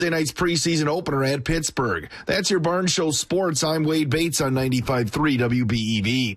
Thursday night's preseason opener at Pittsburgh. That's your Barn Show Sports. I'm Wade Bates on 95.3 WBEV.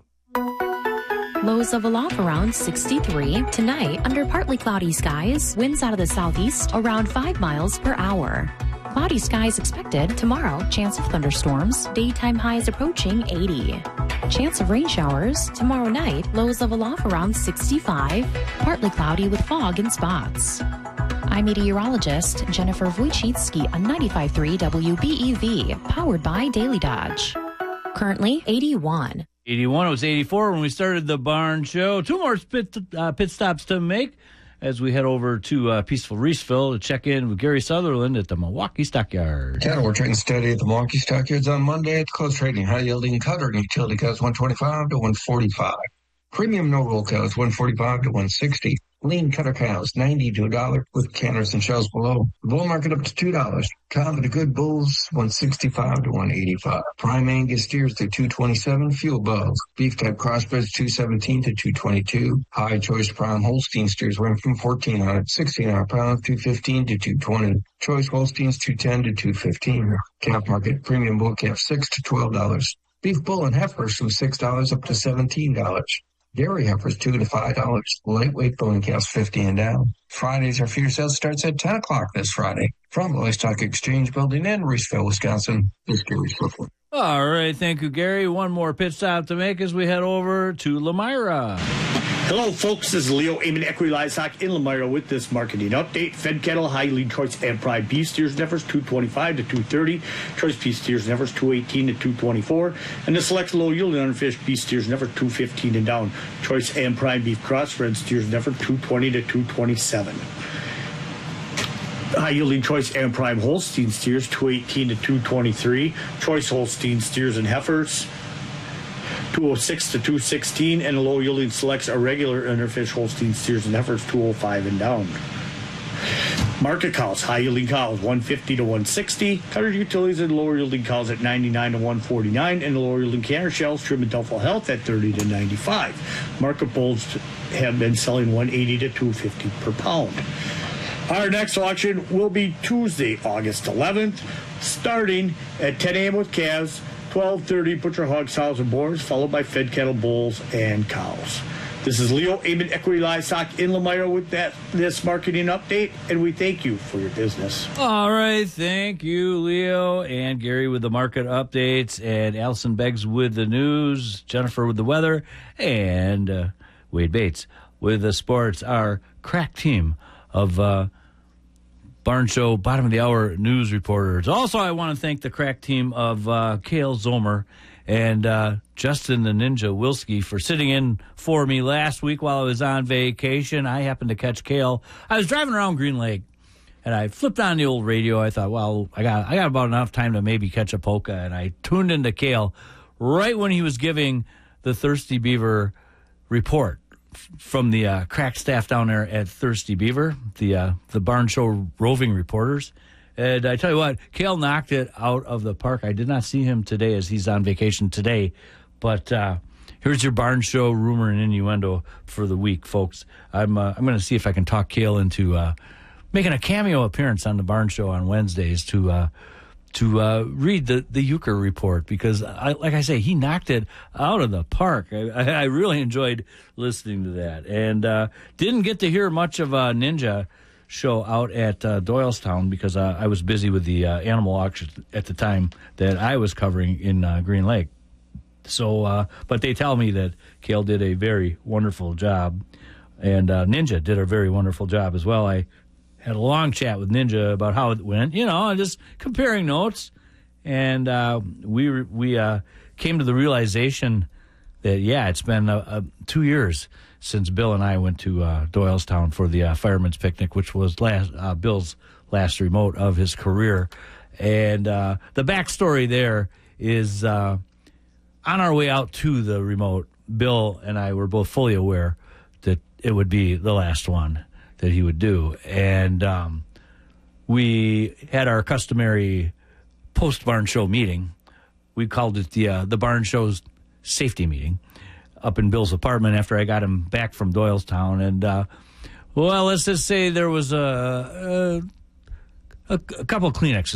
Lows of aloft around 63. Tonight, under partly cloudy skies, winds out of the southeast around 5 miles per hour. Cloudy skies expected tomorrow. Chance of thunderstorms. Daytime highs approaching 80. Chance of rain showers tomorrow night. Lows of aloft around 65. Partly cloudy with fog in spots. I'm meteorologist Jennifer Wojcicki on 95.3 WBEV, powered by Daily Dodge. Currently 81. 81. It was 84 when we started the Barn Show. 2 more pit stops to make as we head over to peaceful Reeseville to check in with Gary Sutherland at the Milwaukee Stockyard. Cattle were trading steady at the Milwaukee Stockyards on Monday at the close trading. High-yielding cutter and utility cows 125 to 145. Premium no-roll cows 145 to 160. Lean cutter cows, $90 to $1, with canters and shells below. The bull market up to $2. Cow to the good bulls, $165 to $185. Prime Angus steers to $227, few above. Beef type crossbreds, $217 to $222. High choice prime Holstein steers went from $1,400, $1,600 pounds, $215 to $220. Choice Holsteins, $210 to $215. Calf market, premium bull calf, $6 to $12. Beef bull and heifers from $6 up to $17. Dairy heifers, $2 to $5. Lightweight bone calves, $50 and down. Fridays, our feeder sale starts at 10 o'clock this Friday. From the Stock Exchange Building in Reeseville, Wisconsin, this is Gary Swiftland. All right, thank you, Gary. One more pit stop to make as we head over to Lamira. Hello, folks. This is Leo Amen Equity Livestock in Lamira with this marketing update. Fed cattle, high lean choice and prime beef steers and heifers, $225 to $230. Choice beef steers and heifers, $218 to $224. And the select low yielding unfished beef steers and heifers, $215 and down. Choice and prime beef crossbred steers and heifers, $220 to $227. High-yielding choice and prime Holstein steers, $218 to $223. Choice Holstein steers and heifers, $206 to $216, and low-yielding selects are regular interfish Holstein steers and heifers, $205 and down. Market cows, high-yielding cows, $150 to $160. Cutter utilities and lower-yielding cows at $99 to $149, and lower-yielding canner shells, trim and duffel health at $30 to $95. Market bulls have been selling $180 to $250 per pound. Our next auction will be Tuesday, August 11th, starting at 10 a.m. with calves, 12:30 butcher hogs, sows, and boars, followed by fed cattle, bulls, and cows. This is Leo Amen Equity Livestock in Lamira with this marketing update, and we thank you for your business. All right, thank you, Leo, and Gary with the market updates, and Allison Beggs with the news, Jennifer with the weather, and Wade Bates with the sports. Our crack team of Barn Show bottom of the hour news reporters. Also, I want to thank the crack team of Cale Zomer and Justin the Ninja Wilski for sitting in for me last week while I was on vacation. I happened to catch Cale. I was driving around Green Lake, and I flipped on the old radio. I thought, well, I got about enough time to maybe catch a polka, and I tuned into Cale right when he was giving the Thirsty Beaver report from the crack staff down there at Thirsty Beaver, the Barn Show roving reporters. And I tell you what, Cale knocked it out of the park. I did not see him today as he's on vacation today, but here's your Barn Show rumor and innuendo for the week, folks. I'm going to see if I can talk Cale into making a cameo appearance on the Barn Show on Wednesdays to read the Euchre report, because, like I say, he knocked it out of the park. I really enjoyed listening to that. And didn't get to hear much of a Ninja show out at Doylestown because I was busy with the animal auction at the time that I was covering in Green Lake. So, but they tell me that Cale did a very wonderful job, and Ninja did a very wonderful job as well. I had a long chat with Ninja about how it went, just comparing notes. And we came to the realization that, it's been 2 years since Bill and I went to Doylestown for the Fireman's Picnic, which was Bill's last remote of his career. And the backstory there is on our way out to the remote, Bill and I were both fully aware that it would be the last one that he would do. And we had our customary post-Barn Show meeting. We called it the Barn Show's safety meeting up in Bill's apartment after I got him back from Doylestown. And, let's just say there was a a couple of Kleenexes